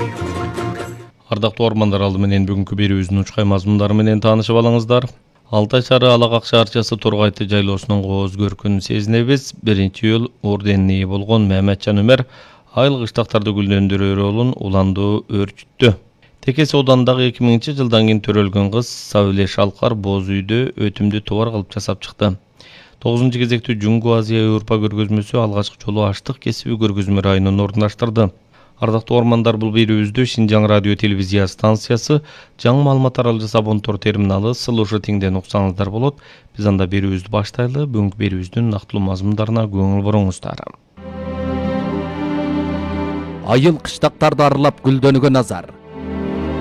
Ардактуу ормандар, алды менен бүгүнкү берүүбүздүн учкай мазмундары менен таанышып алыңыздар. Алтай шаары Алак шаарчасы Тургайты жайлоосунун кооз көркүн сезинебиз. 1-июль орденине ээ болгон Маматжан Өмер айыл кыштактарды гүлдөндүрөр ролун уландуу өрчүттү. Текес ауданындагы 2000-жылдан кийин төрөлгөн кыз Сабиле Шалкар боз үйдө өтүмдүү товар кылып жасап чыкты. 9-кезектүү Жунгу Азия Европа көргөзмөсү алгачкы жолу аштык кесиби көргөзмө районун орундаштырды. Ардактуу ормандар, бул берүүбүздү Шинжаң радио телевизия станциясы, жаңы маалымат аралыгы Сабонтор терминалы Сылышы тиңден уксаңыздар болот. Биз анда берүүбүздү баштайлы. Бүгүнкү берүүбүздүн нактылуу мазмундарына көңүл буруңуздар. Айыл кыштактарды аралап гүлдөнгөн назар.